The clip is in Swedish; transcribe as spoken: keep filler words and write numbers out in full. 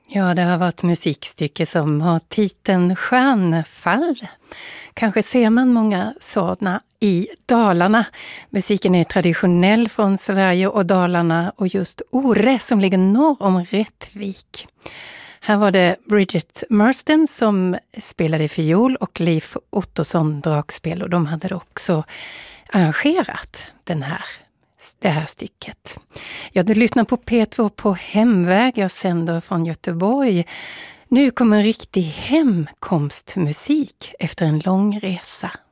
Ja, det har varit musikstycke som har titeln Stjärnfall. Kanske ser man många sådana i Dalarna. Musiken är traditionell från Sverige och Dalarna och just Ore som ligger norr om Rättvik. Här var det Bridget Marsden som spelade fiol och Leif Ottosson dragspel, och de hade också arrangerat den här det här stycket. Ja, du lyssnar på P två på Hemväg. Jag sänder från Göteborg. Nu kommer en riktig hemkomstmusik efter en lång resa.